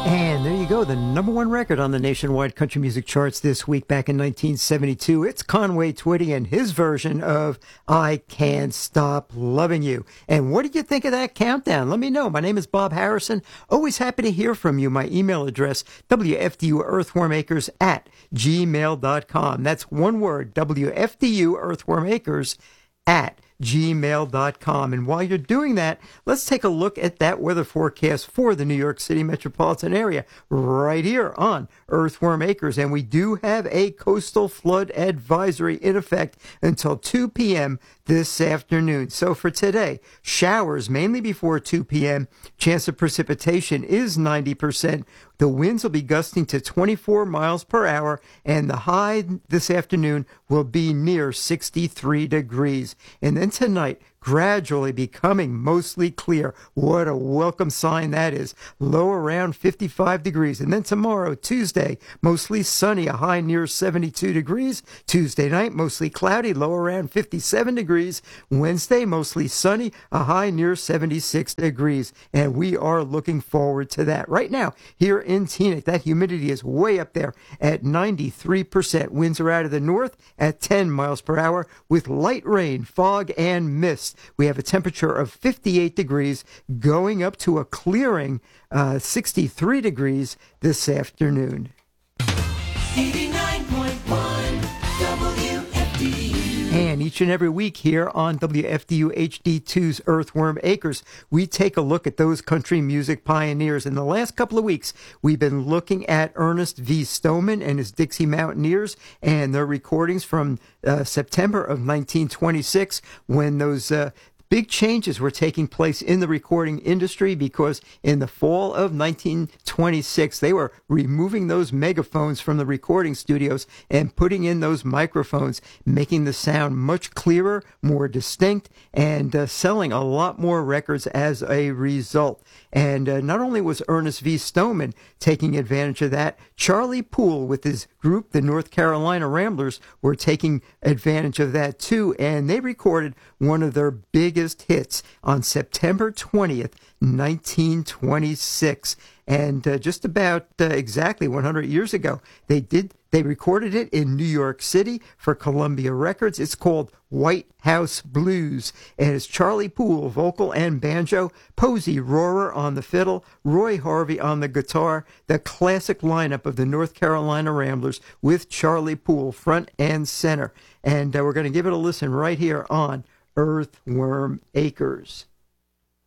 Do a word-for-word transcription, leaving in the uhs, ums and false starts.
And there you go, the number one record on the nationwide country music charts this week back in nineteen seventy-two. It's Conway Twitty and his version of I Can't Stop Loving You. And what did you think of that countdown? Let me know. My name is Bob Harrison. Always happy to hear from you. My email address, W F D U earthwormacres at gmail dot com. That's one word, W F D U earthwormacres at gmail dot com. And while you're doing that, let's take a look at that weather forecast for the New York City metropolitan area right here on Earthworm Acres. And we do have a coastal flood advisory in effect until two p.m. this afternoon. So for today, showers mainly before two p.m. Chance of precipitation is ninety percent. The winds will be gusting to twenty-four miles per hour, and the high this afternoon will be near sixty-three degrees. And then tonight, gradually becoming mostly clear. What a welcome sign that is. Low around fifty-five degrees. And then tomorrow, Tuesday, mostly sunny, a high near seventy-two degrees. Tuesday night, mostly cloudy, low around fifty-seven degrees. Wednesday, mostly sunny, a high near seventy-six degrees. And we are looking forward to that. Right now, here in Teaneck, that humidity is way up there at ninety-three percent. Winds are out of the north at ten miles per hour with light rain, fog, and mist. We have a temperature of fifty-eight degrees going up to a clearing uh, sixty-three degrees this afternoon. eighty-nine point one W F D U. And each and every week here on W F D U H D two's Earthworm Acres, we take a look at those country music pioneers. In the last couple of weeks, we've been looking at Ernest V. Stoneman and his Dixie Mountaineers and their recordings from uh, September of nineteen twenty-six, when those uh, big changes were taking place in the recording industry, because in the fall of nineteen twenty-six, they were removing those megaphones from the recording studios and putting in those microphones, making the sound much clearer, more distinct, and uh, selling a lot more records as a result. And uh, not only was Ernest V. Stoneman taking advantage of that, Charlie Poole with his group, the North Carolina Ramblers, were taking advantage of that too, and they recorded one of their biggest hits on September twentieth, nineteen twenty-six. And uh, just about uh, exactly one hundred years ago, they did they recorded it in New York City for Columbia Records. It's called White House Blues, and it's Charlie Poole, vocal and banjo, Posey Rohrer on the fiddle, Roy Harvey on the guitar, the classic lineup of the North Carolina Ramblers with Charlie Poole front and center. And uh, we're going to give it a listen right here on Earthworm Acres.